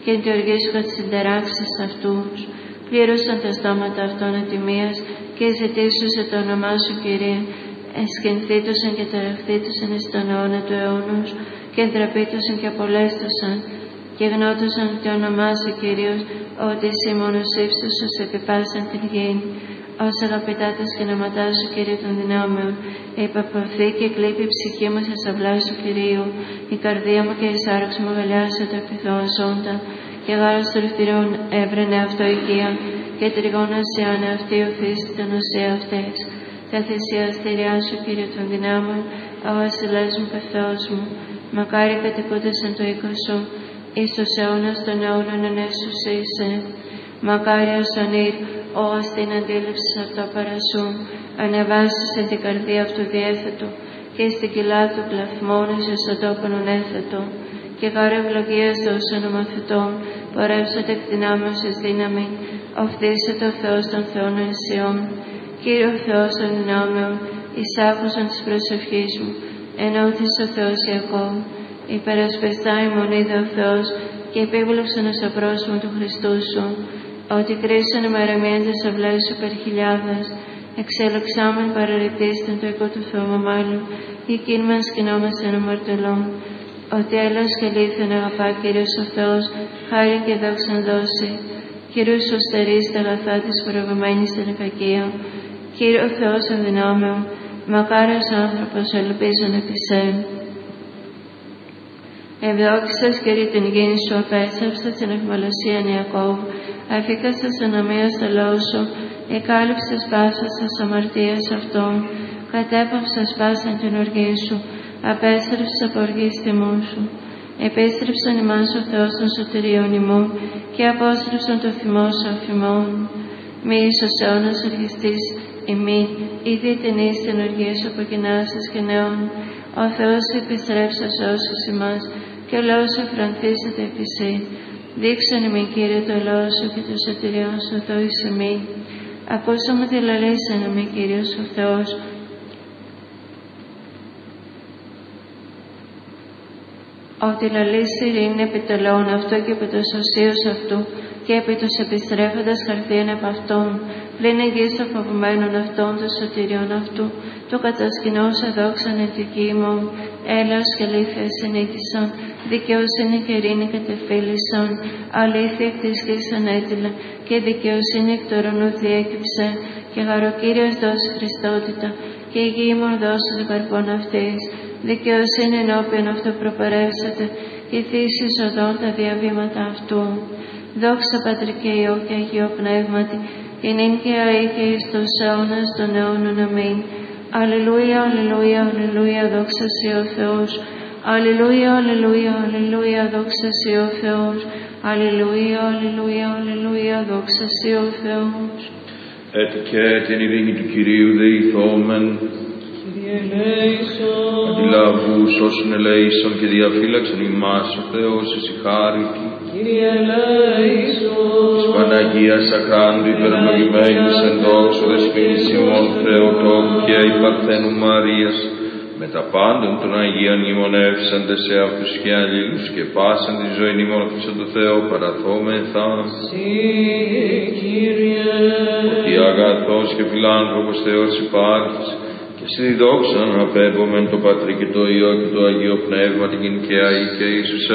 και εν τη οργή σου κατ' συνταράξεις αυτούς. Πλήρωσαν τα στόματα αυτών ατιμίας και ζητήσουσε το όνομά σου, Κύριε. Εσκενθήτωσαν και ταραχθήτωσαν εις τον αιώνα του αιώνους και εντραπήτωσαν και απολέστωσαν και γνώτωσαν το όνομά σου, Κύριος, ότι εσύ μόνος ύψωσος επί πάσαν την γη. Ως αγαπητάτες και ναματά σου, Κύριε των δυνάμεων, υπαπαυθεί και κλείπει η ψυχή μου σε σαυλά σου, Κυρίου, η καρδία μου και η σάρξ μου αγκαλιάσσονται επιθωαζόντα, και γάρος των κτηρίων έβρενε αυτό οικία, και τριγώνας εάν αυτή οθήσει τον οσία αυτές. Τα θυσιαστηριά σου, Κύριε των δυνάμεων, ο βασιλεύς μου και Θεός μου, μακάρι κατοικούντες εν το οίκο σου, εις τους αιώνας των αιώνων ενέσους είσαι. Μακάρι ως ονείρ, ως την αντίληψη αυτό παρασού, ανεβάσεις εν την καρδία αυτού διέθετου, και στην κοιλά του κλαθμών εις τον τόπον ονέθετο, και γάρε ευλογίας δώσεων ομαθητών, πορεύσονται εκ δυνάμεως εις δύναμη, οφθήσεται ο Θεός των Θεών ενσιών. Κύριο Θεός των δυνάμεων, εισάκουσον της προσευχής μου, ενώθησε ο Θεός Ιακώβ, υπερασπιστά ημών είδε ο Θεός, και επίβλεψαν ως το πρόσωπο του Χριστού σου, ότι κρίσαν ημερομιέντες αυλές σου περ χιλιάδες, εξελεξάμεν παραρρητήστην το οικό του Θεού μαμάλου, ή κίνμεν σκηνόμεσεν αμαρτωλών, ότι έλεος και λίθεν αγαπά Κύριος ο Θεός, χάρη και δόξαν δώσει. Κύριος ο στερείς τα αγαθά της προηγουμένης στην κακία. Κύριο Θεός των δυνάμεων, μακάριος άνθρωπος ελπίζων επί σε. Ευδόξησας, Κύριε, την γη σου, απέσαυσες την αιχμαλωσίαν Ιακώβ, αφήκασες ονομία στο λόγο σου, εκάλυψες πάσας της αμαρτίας αυτών, κατέπαυσες πάσαν την οργή σου, απέστρεψες από οργής τιμού σου. Επέστρεψαν ημάς ο Θεός των σωτηρίων ημών και απόστρεψαν το θυμό σου αφημών. Μη εις ως αιώνας αρχιστής ημί, ήδη την εις την οργή σου αποκοινάσεις και νέων. Ο Θεός επιστρέψα όσους ημάς και ο λαός σου φρανθήσεται επί σύ. Δείξον ημί, Κύριε, το λόγο σου και το σωτηριόν σου εδώ εις ημί. Ακούσαμε τη λαλήσαν ημί, Κύριος ο Θεός. Ότι λαλήσει ειρήνη επί το λαόν αυτού και επί τους οσίους αυτού και επί τους επιστρέφοντας χαρθίαν επ' αυτών, πλην εγγύς των φοβουμένων αυτών των σωτηριών αυτού, το κατασκηνώσα δόξαν εν τη γη ημών, έλεος και αλήθεια συνήθισαν, δικαιοσύνη και ειρήνη κατεφύλισαν, αλήθεια εκ της γης ανέτειλε και δικαιοσύνη εκ του ουρανού διέκυψε, και γαροκύριος δώσει Χριστότητα, και η γη ημών δώσει των καρπών αυτής. Δικαιοσύνη ενώπιον αυτού προπορεύσατε, και θύσεις οδόν τα διαβήματα αυτού. Δόξα Πατρί και Υιό και Αγίο Πνεύματι, και νυν και αεί και εις τους αιώνας των αιώνων. Αμήν. Αλληλούια, αλληλούια, αλληλούια, δόξα σοι ο Θεός. Αλληλούια, αλληλούια, αλληλούια, δόξα σοι ο Θεός. Αλληλούια, αλληλούια, αλληλούια, δόξα σοι ο Θεός. Et και την ειρήνη του Κυρίου δεηθόμεν. Αντιλαβούς όσων ελέησον και διαφύλαξαν ημάς ο Θεός ησυχάρητη. Κύριε ελέησον. Της Παναγίας Ακράντου υπερευλογημένης εν δόξου δεσποίνης ημών Θεοτόκου και η Παρθένου Μαρίας, με τα πάντων των Αγίων μνημονεύσαντε σε αυτούς και αλλήλους και πάσαν τη ζωή μνημονεύσαν το Θεό παραθόμεθα. Συ, Κύριε. Ότι αγαθός και φιλάνθρωπος Θεός υπάρχεις, και στη δόξα να απέμπομεν το Πατρί και το Υιό και το Αγίο Πνεύμα την και αεί και Ιησούς